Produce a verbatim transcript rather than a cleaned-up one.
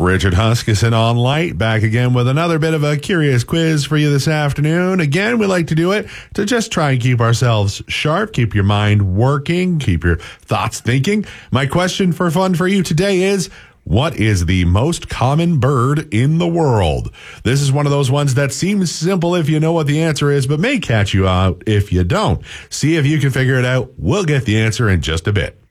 Richard Huskisson on Light, back again with another bit of a curious quiz for you this afternoon. Again, we like to do it to just try and keep ourselves sharp, keep your mind working, keep your thoughts thinking. My question for fun for you today is, what is the most common bird in the world? This is one of those ones that seems simple if you know what the answer is, but may catch you out if you don't. See if you can figure it out. We'll get the answer in just a bit.